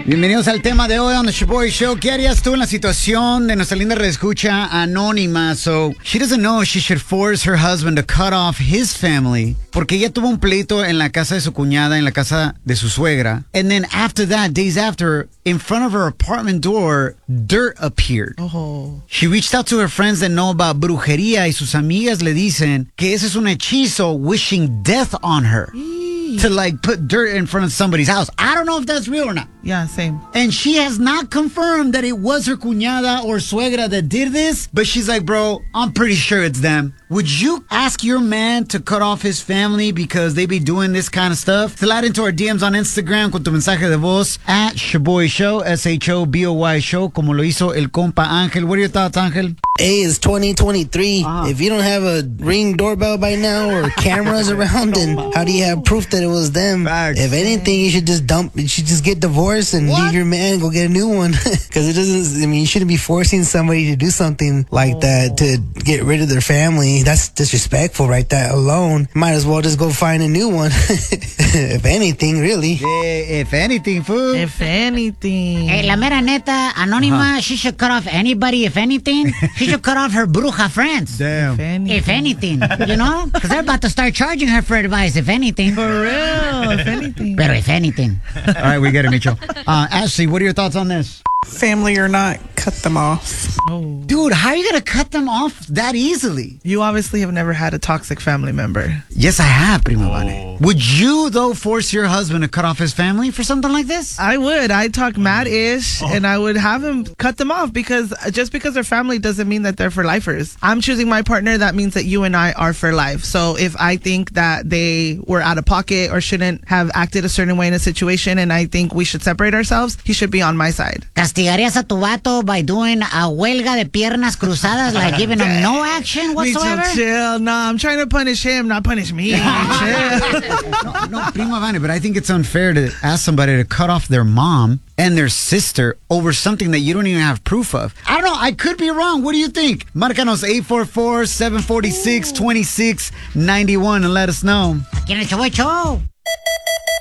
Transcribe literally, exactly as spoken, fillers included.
Bienvenidos al tema de hoy on the Shoboy Show. ¿Qué harías tú en la situación de nuestra linda reescucha anónima? So, she doesn't know she should force her husband to cut off his family porque ella tuvo un pleito en la casa de su cuñada, en la casa de su suegra. And then after that, days after, in front of her apartment door, dirt appeared. Oh. She reached out to her friends that know about brujería y sus amigas le dicen que ese es un hechizo wishing death on her. To like put dirt in front of somebody's house. I don't know if that's real or not. Yeah, same. And she has not confirmed that it was her cuñada or suegra that did this, but she's like, bro, I'm pretty sure it's them. Would you ask your man to cut off his family because they be doing this kind of stuff? Slide into our D Ms on Instagram con tu mensaje de voz at Shoboy Show, S H O B O Y Show, como lo hizo el compa Ángel. What are your thoughts, Ángel? Hey, it's twenty twenty-three. Uh-huh. If you don't have a Ring doorbell by now or cameras around, then how do you have proof that it was them? Facts. If anything, you should just dump, you should just get divorced and What? leave your man, go get a new one. Because it doesn't, I mean, you shouldn't be forcing somebody to do something like oh. that to get rid of their family. That's disrespectful right there alone. Might as well just go find a new one. If anything, really. Yeah, if anything, fool. If anything. Hey, la mera neta, Anónima, uh-huh. she should cut off anybody, if anything. She should cut off her bruja friends. Damn. If anything. If anything, you know? Because they're about to start charging her for advice, if anything. For real, if anything. Pero if anything. All right, we get it, Micho. Uh, Ashley, what are your thoughts on this? Family or not, cut them off. Oh. Dude, how are you going to cut them off that easily? You obviously have never had a toxic family member. Yes, I have, Primo Vane. Would you, though, force your husband to cut off his family for something like this? I would. I'd talk mad-ish, oh. and I would have him cut them off because just because they're family doesn't mean that they're for lifers. I'm choosing my partner. That means that you and I are for life. So if I think that they were out of pocket or shouldn't have acted a certain way in a situation and I think we should separate ourselves, he should be on my side. ¿Castigarías a tu vato by doing a huelga de piernas cruzadas, like giving him no action whatsoever? Micho, chill. No, I'm trying to punish him, not punish me. Chill. no, no, Primo Vane, but I think it's unfair to ask somebody to cut off their mom and their sister over something that you don't even have proof of. I don't know. I could be wrong. What do you think? Marcanos eight four four, seven four six, two six nine one and let us know. Aquí en el Shoboy Show.